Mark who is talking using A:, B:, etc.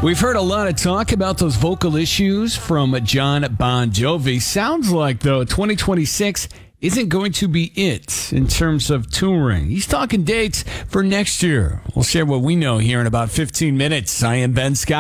A: We've heard a lot of talk about those vocal issues from John Bon Jovi. Sounds like, though, 2026 isn't going to be it in terms of touring. He's talking dates for next year. We'll share what we know here in about 15 minutes. I am Ben Scott.